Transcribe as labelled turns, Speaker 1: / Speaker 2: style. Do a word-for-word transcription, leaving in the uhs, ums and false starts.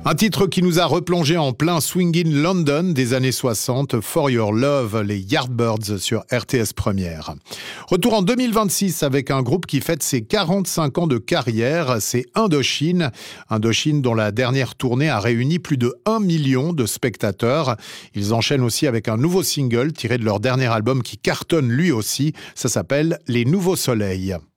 Speaker 1: Un titre qui nous a replongé en plein swingin' London des années soixante, For Your Love, les Yardbirds sur R T S Première. Retour en deux mille vingt-six avec un groupe qui fête ses quarante-cinq ans de carrière, c'est Indochine. Indochine dont la dernière tournée a réuni plus de un million de spectateurs. Ils enchaînent aussi avec un nouveau single tiré de leur dernier album qui cartonne lui aussi. Ça s'appelle Les Nouveaux Soleils.